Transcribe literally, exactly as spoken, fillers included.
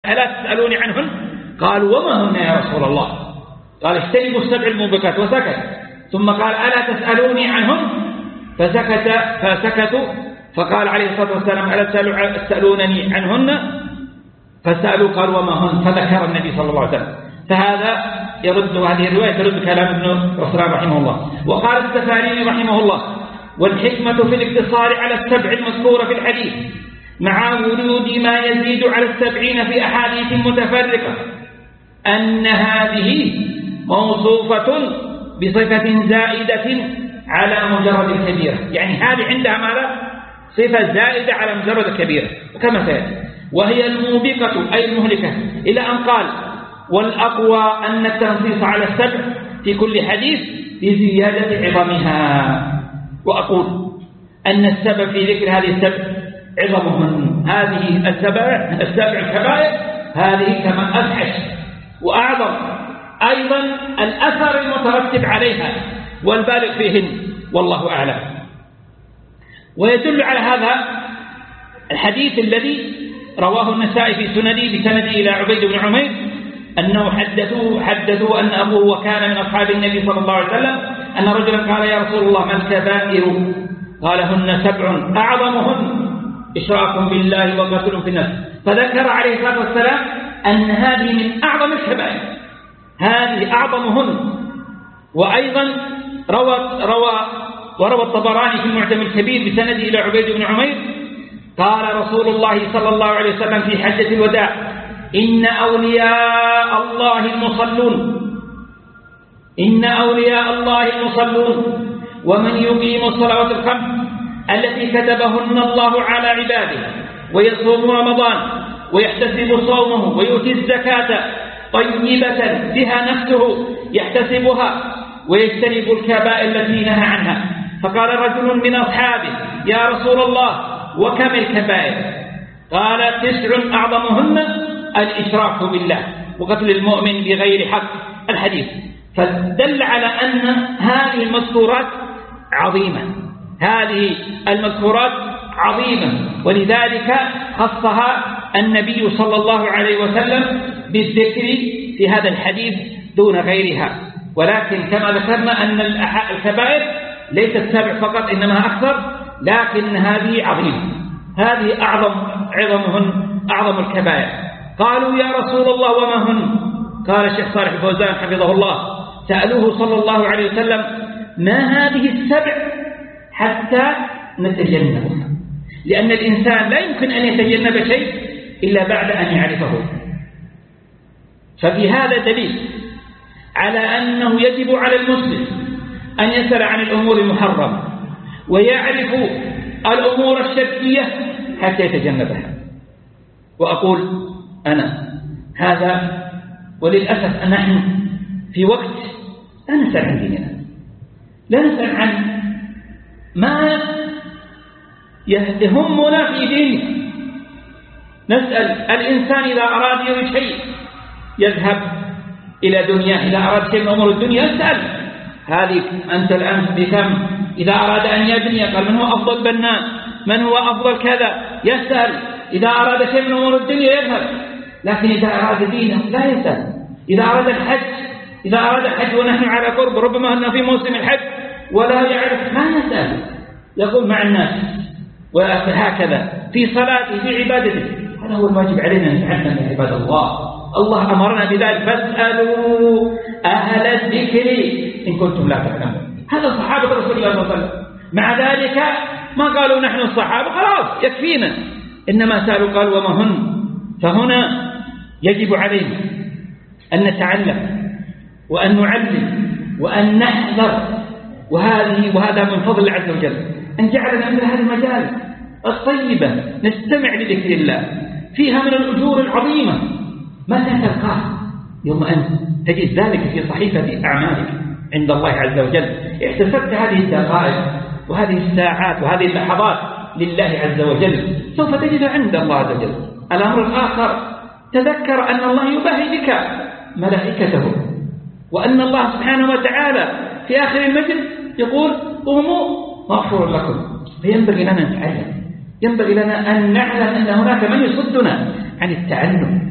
ألا تسألوني عنهن؟ قالوا وما هن يا رسول الله؟ قال اجتنبوا السبع الموبقات وسكت. ثم قال ألا تسألوني عنهن؟ فسكت فسكتوا. فقال عليه الصلاة والسلام ألا تسألونني عنهن؟ فسألوا قالوا وما هن؟ فذكر النبي صلى الله عليه وسلم. فهذا يرد هذه الرواية ترد كلام ابن رسلان رحمه الله. وقال السفاريني رحمه الله والحكمة في الاقتصار على السبع المذكورة في الحديث مع ورود ما يزيد على السبعين في أحاديث متفرقة أن هذه موصوفة بصفة زائدة على مجرد الكبيرة. يعني هذه عندها ماذا؟ صفة زائدة على مجرد الكبيرة وكما سيأتي. وهي الموبقة أي المهلكة إلى أن قال والأقوى أن التنصيص على السبع في كل حديث بزيادة عظمها. وأقول أن السبب في ذكر هذه السبع عظمهن. هذه السبع السبع الكبائر هذه كما أفحش وأعظم أيضا الأثر المترتب عليها والبالغ فيهن والله أعلم. ويدل على هذا الحديث الذي رواه النسائي في سنده بسنده إلى عبيد بن عمير أنه حدثوه حدثوا أن أبوه وكان من أصحاب النبي صلى الله عليه وسلم أن رجلا قال يا رسول الله ما الكبائر؟ قال هن سبع أعظمهن إشراك بالله وقتل في النفس. فذكر عليه الصلاة والسلام أن هذه من أعظم الكبائر، هذه أعظمهن. وأيضا روى روى وروى الطبراني في المعجم الكبير بسنده إلى عبيد بن عمير قال رسول الله صلى الله عليه وسلم في حجة الوداع إن أولياء الله المصلون إن أولياء الله المصلون ومن يقيم الصلوات الخمس التي كتبهن الله على عباده ويصوم رمضان ويحتسب صومه ويؤتي الزكاة طيبة بها نفسه يحتسبها ويجتنب الكبائر التي نهى عنها. فقال رجل من أصحابه يا رسول الله وكم الكبائر؟ قال تسع أعظمهن الإشراك بالله وقتل المؤمن بغير حق الحديث. فدل على أن هذه المذكورات عظيمة، هذه المذكورات عظيمة، ولذلك خصها النبي صلى الله عليه وسلم بالذكر في هذا الحديث دون غيرها. ولكن كما ذكرنا أن الكبائر ليست سبع فقط إنما أكثر، لكن هذه عظيمة، هذه أعظم عظمهن أعظم الكبائر. قالوا يا رسول الله وما هن؟ قال الشيخ صالح الفوزان حفظه الله سألوه صلى الله عليه وسلم ما هذه السبع حتى نتجنبها، لأن الإنسان لا يمكن أن يتجنب شيء إلا بعد أن يعرفه. ففي هذا دليل على أنه يجب على المسلم أن يسأل عن الأمور المحرمة ويعرف الأمور الشركية حتى يتجنبها. وأقول أنا هذا وللأسف نحن في وقت لا نسأل عن ديننا، لا نسأل عن ما يهمنا في ديننا. نسأل الإنسان إذا أراد يريد شيء يذهب إلى دنيا، إذا أراد شيء من أمور الدنيا يسأل هذه أنت الآن بكم؟ إذا أراد أن يبني قال من هو أفضل بناء، من هو أفضل كذا، يسأل. إذا أراد شيء من أمور الدنيا يذهب، لكن إذا أراد دينه لا يسأل. إذا أراد الحج إذا أراد الحج ونحن على قرب ربما أنه في موسم الحج ولا يعرف ما يسأل، يقول مع الناس وهكذا في صلاته في عبادته. هذا هو الواجب علينا أن نتعلم من عباد الله. الله أمرنا بذلك فاسألوا أهل الذكر إن كنتم لا تعلمون. هذا صحابة رسول الله صلى الله عليه وسلم، مع ذلك ما قالوا نحن الصحابة خلاص يكفينا، إنما سألوا قالوا وما هن. فهنا يجب علينا أن نتعلم وأن نعلم وأن نحذر، وهذه وهذا من فضل الله عز وجل أن جعلنا من هذه المجال الطيبة نستمع لذكر الله فيها من الأجور العظيمة. متى تلقاه؟ يوم أن تجد ذلك في صحيفة أعمالك عند الله عز وجل. احتسبت هذه الدقائق وهذه الساعات وهذه اللحظات لله عز وجل سوف تجد عند الله عز وجل. الأمر الآخر تذكر أن الله يباهي بك ملائكته، وأن الله سبحانه وتعالى في آخر المجلس يقول قوموا مغفور لكم. فينبغي لنا أن نتعلم، ينبغي لنا أن نعلم أن هناك من يصدنا عن التعلم